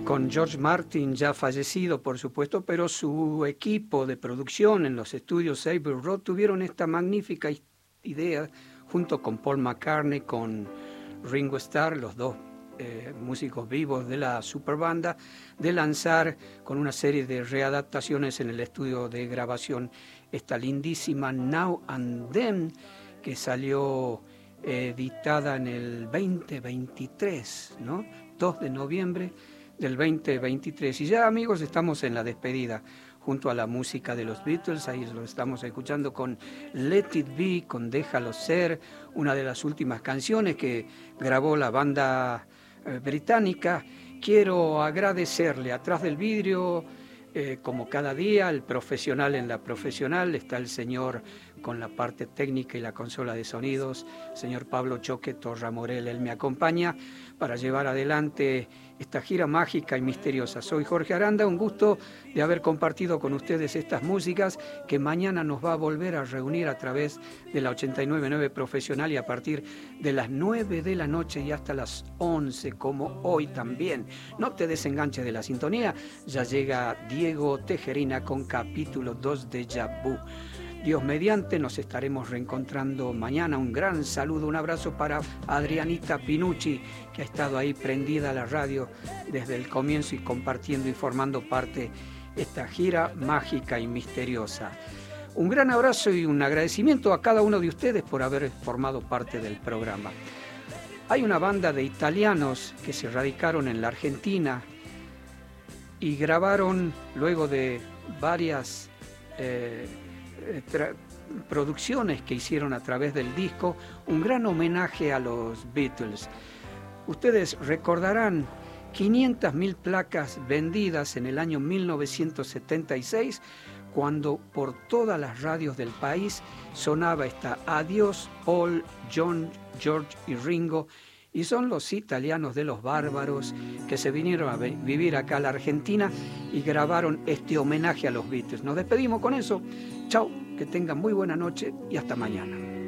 con George Martin, ya fallecido por supuesto, pero su equipo de producción en los estudios Abbey Road tuvieron esta magnífica idea, junto con Paul McCartney, con Ringo Starr, los dos músicos vivos de la superbanda, de lanzar con una serie de readaptaciones en el estudio de grabación esta lindísima Now and Then, que salió editada en el 2023, ¿no? 2 de noviembre del 2023. Y ya, amigos, estamos en la despedida junto a la música de los Beatles. Ahí lo estamos escuchando con Let It Be, con Déjalo Ser, una de las últimas canciones que grabó la banda británica. Quiero agradecerle atrás del vidrio, como cada día, el profesional en la profesional, está el señor con la parte técnica y la consola de sonidos, señor Pablo Choque Torra Morel. Él me acompaña para llevar adelante esta gira mágica y misteriosa. Soy Jorge Aranda, un gusto de haber compartido con ustedes estas músicas que mañana nos va a volver a reunir a través de la 89.9 Profesional y a partir de las 9 de la noche y hasta las 11, como hoy también. No te desenganches de la sintonía, ya llega Diego Tejerina con capítulo 2 de Yabú. Dios mediante, nos estaremos reencontrando mañana. Un gran saludo, un abrazo para Adrianita Pinucci, que ha estado ahí prendida a la radio desde el comienzo y compartiendo y formando parte de esta gira mágica y misteriosa. Un gran abrazo y un agradecimiento a cada uno de ustedes por haber formado parte del programa. Hay una banda de italianos que se radicaron en la Argentina y grabaron, luego de varias producciones que hicieron a través del disco, un gran homenaje a los Beatles. Ustedes recordarán 500.000 placas vendidas en el año 1976, cuando por todas las radios del país sonaba esta Adiós Paul, John, George y Ringo, y son los italianos de Los Bárbaros que se vinieron a vivir acá a la Argentina y grabaron este homenaje a los Beatles. Nos despedimos con eso. Chao, que tengan muy buena noche y hasta mañana.